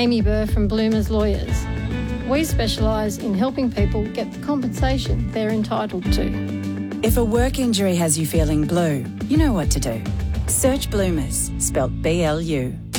Amy Burr from Bloomers Lawyers. We specialise in helping people get the compensation they're entitled to. If a work injury has you feeling blue, you know what to do. Search Bloomers, spelt BLU.